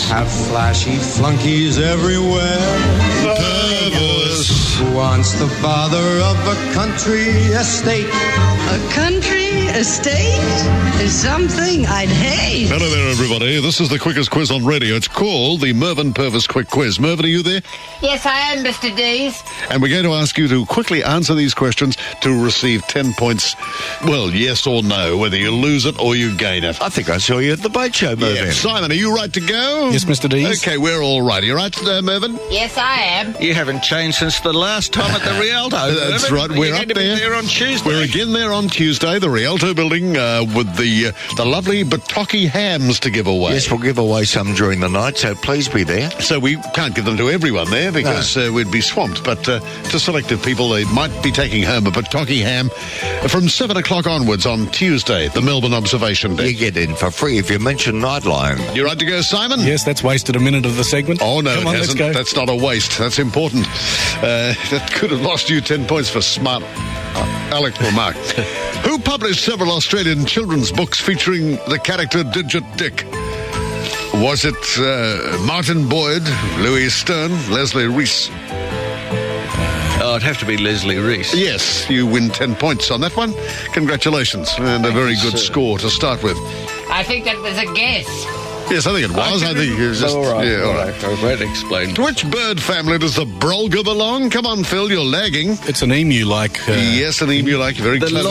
have flashy flunkies everywhere. Purvis. Who wants the bother of a country estate? A country estate is something I'd hate. Hello there, everybody. This is the quickest quiz on radio. It's called the Mervyn Purvis Quick Quiz. Mervyn, are you there? Yes, I am, Mr. Dees. And we're going to ask you to quickly answer these questions to receive 10 points. Well, yes or no, whether you lose it or you gain it. I think I saw you at the boat show, Mervyn. Yeah. Simon, are you right to go? Yes, Mr. Dees. Okay, we're all right. Are you right, Mervyn? Yes, I am. You haven't changed since the last time at the Rialto. That's right. We're up there. On Tuesday. We're again there on Tuesday, the Rialto building, with the lovely Bataki hams to give away. Yes, we'll give away some during the night, so please be there. So we can't give them to everyone there because we'd be swamped. But to selected people, they might be taking home a Bataki ham from 7 o'clock onwards on Tuesday, the Melbourne Observation Day. You get in for free if you mention Nightline. You right to go, Simon? Yes, that's wasted a minute of the segment. Oh, no, Come on, it hasn't. let's go. That's not a waste. That's important. That could have lost you 10 points for smart Alec remark. Who published several Australian children's books featuring the character Digit Dick? Was it Martin Boyd, Louis Stern, Leslie Reese? Oh, it'd have to be Leslie Reese. Yes, you win 10 points on that one. Congratulations. And a very good score to start with. I think that was a guess. Yes, I think it was. I think it was just... All right. Yeah, all right. I won't explain. To which bird family does the brolga belong? Come on, Phil, you're lagging. It's an emu-like... Yes, an emu-like. Very clever.